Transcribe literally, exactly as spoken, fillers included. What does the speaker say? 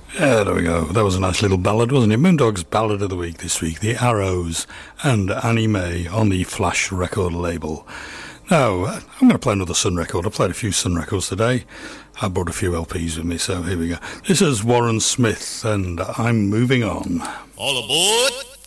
Yeah, there we go. That was a nice little ballad, wasn't it? Moondog's Ballad of the Week this week. The Arrows and Annie Mae on the Flash record label. Now, I'm going to play another Sun record. I played a few Sun records today. I brought a few L Ps with me, so here we go. This is Warren Smith, and I'm Moving On. All aboard!